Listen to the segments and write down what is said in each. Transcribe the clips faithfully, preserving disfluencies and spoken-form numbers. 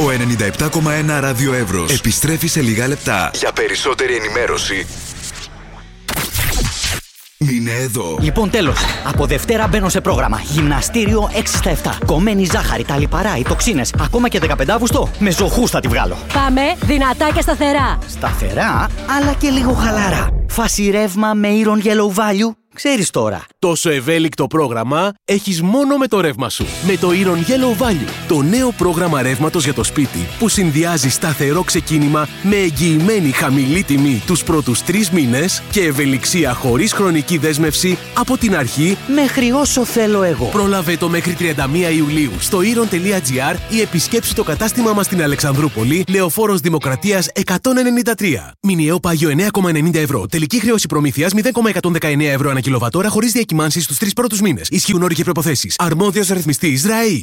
Το ενενήντα επτά κόμμα ένα Ράδιο Εύρος επιστρέφει σε λίγα λεπτά. Για περισσότερη ενημέρωση, μείνε εδώ. Λοιπόν, τέλος. Από Δευτέρα μπαίνω σε πρόγραμμα. Γυμναστήριο έξι στα επτά. Κομμένη ζάχαρη, τα λιπαρά, οι τοξίνες. Ακόμα και δεκαπέντε Αυγούστου. Με ζωχούς θα τη βγάλω. Πάμε δυνατά και σταθερά. Σταθερά, αλλά και λίγο χαλαρά. Φάση ρεύμα με Iron Yellow Value. Ξέρεις τώρα. Τόσο ευέλικτο πρόγραμμα έχεις μόνο με το ρεύμα σου. Με το Iron Yellow Value. Το νέο πρόγραμμα ρεύματος για το σπίτι που συνδυάζει σταθερό ξεκίνημα με εγγυημένη χαμηλή τιμή τους πρώτους τρεις μήνες και ευελιξία χωρίς χρονική δέσμευση από την αρχή μέχρι όσο θέλω εγώ. Πρόλαβε το μέχρι τριάντα μία Ιουλίου στο iron τελεία gr ή επισκέψου το κατάστημά μας στην Αλεξανδρούπολη, Λεωφόρος Δημοκρατίας εκατόν ενενήντα τρία. Μηνιαίο πάγιο εννέα κόμμα ενενήντα ευρώ. Τελική χρέωση προμήθειας μηδέν κόμμα εκατόν δεκαεννέα ευρώ ανά κιλοβατόρα χωρίς διακυμάνσεις στους τρεις πρώτους μήνες. Ισχύουν όροι και προϋποθέσεις. Αρμόδιος ρυθμιστής ΡΑΗ.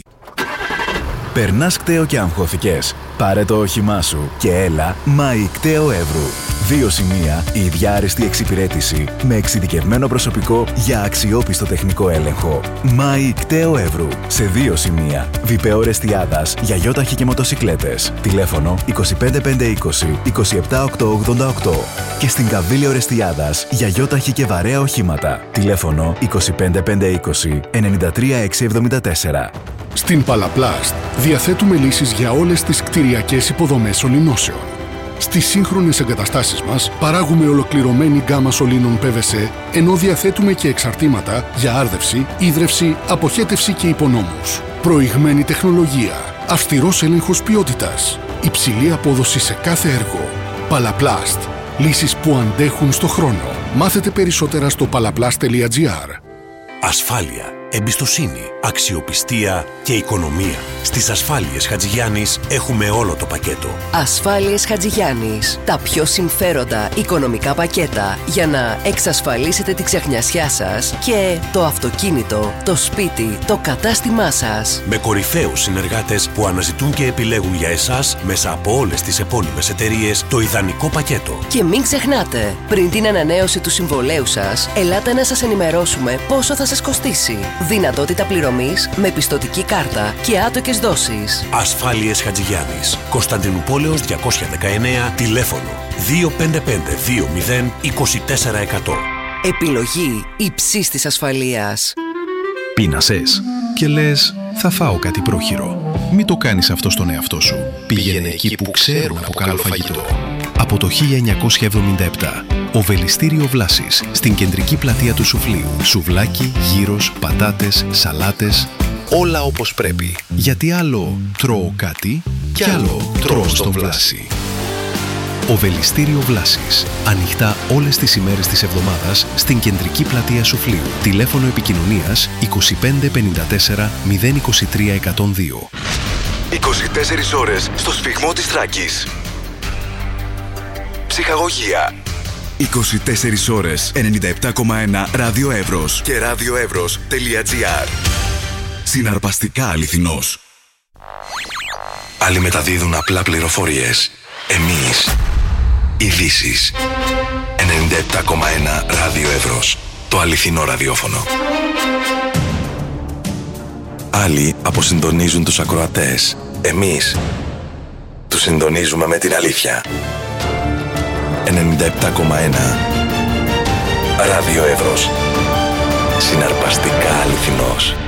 Περνάς κταίο και αγχώθηκες? Πάρε το όχημά σου και έλα Μάη Κταίο Εύρου. Δύο σημεία, η διάρρηστη εξυπηρέτηση με εξειδικευμένο προσωπικό για αξιόπιστο τεχνικό έλεγχο. Μάη Κταίο Εύρου. Σε δύο σημεία, Βιπεό Ρεστιάδας για γιόταχη και μοτοσικλέτες. Τηλέφωνο είκοσι πέντε πεντακόσια είκοσι είκοσι επτά οκτακόσια ογδόντα οκτώ. Και στην Καβίλιο Ρεστιάδας για γιόταχη και βαρέα οχήματα. Τηλέφωνο είκοσι πέντε πεντακόσια είκοσι ενενήντα τρία εξακόσια εβδομήντα τέσσερα. Στην Παλαπλάστ διαθέτουμε λύσεις για όλες τις κτηριακές υποδομές σωληνώσεων. Στις σύγχρονες εγκαταστάσεις μας παράγουμε ολοκληρωμένη γκάμα σωλήνων πι βι σι, ενώ διαθέτουμε και εξαρτήματα για άρδευση, ίδρυυση, αποχέτευση και υπονόμους. Προηγμένη τεχνολογία, αυστηρός έλεγχος ποιότητας, υψηλή απόδοση σε κάθε έργο. Παλαπλάστ. Λύσεις που αντέχουν στο χρόνο. Μάθετε περισσότερα στο παλαπλάστ τελεία gr. Ασφάλεια, εμπιστοσύνη, αξιοπιστία και οικονομία. Στις Ασφάλειες Χατζηγιάννης έχουμε όλο το πακέτο. Ασφάλειες Χατζηγιάννης. Τα πιο συμφέροντα οικονομικά πακέτα για να εξασφαλίσετε τη ξεχνιασιά σας και το αυτοκίνητο, το σπίτι, το κατάστημά σας. Με κορυφαίους συνεργάτες που αναζητούν και επιλέγουν για εσάς μέσα από όλες τις επώνυμες εταιρείες το ιδανικό πακέτο. Και μην ξεχνάτε, πριν την ανανέωση του συμβολέου σας, ελάτε να σας ενημερώσουμε πόσο θα σας κοστίσει. Δυνατότητα πληρωμής με πιστωτική κάρτα και άτοκες δόσεις. Ασφάλειες Χατζηγιάννης. Κωνσταντινούπολεως διακόσια δεκαεννέα, τηλέφωνο δύο πέντε πέντε δύο μηδέν είκοσι τέσσερα εκατό. Επιλογή υψής της ασφαλείας. Πείνασες και λες θα φάω κάτι πρόχειρο. Μην το κάνεις αυτό στον εαυτό σου. Πήγαινε εκεί που ξέρουν από καλό φαγητό. Από το χίλια εννιακόσια εβδομήντα επτά, Οβελιστήριο Βλάσης, στην κεντρική πλατεία του Σουφλίου. Σουβλάκι, γύρος, πατάτες, σαλάτες, όλα όπως πρέπει. Γιατί άλλο τρώω κάτι και άλλο τρώω στον Βλάση. Οβελιστήριο Βλάσης. Ανοιχτά όλες τις ημέρες της εβδομάδας στην κεντρική πλατεία Σουφλίου. Τηλέφωνο επικοινωνίας είκοσι πέντε πενήντα τέσσερα μηδέν είκοσι τρία εκατόν δύο. είκοσι τέσσερις ώρες στο σφιγμό της Θράκης. Ψυχαγωγία. είκοσι τέσσερις ώρες ενενήντα επτά κόμμα ένα Ράδιο Εύρος και ραδιοεύρος τελεία gr. Συναρπαστικά αληθινός. Άλλοι μεταδίδουν απλά πληροφορίες. Εμείς ειδήσεις. ενενήντα επτά κόμμα ένα Ράδιο Εύρος. Το αληθινό ραδιόφωνο. Άλλοι αποσυντονίζουν τους ακροατές. Εμείς τους συντονίζουμε με την αλήθεια. ενενήντα επτά κόμμα ένα Ράδιο Εύρος. Συναρπαστικά αληθινός.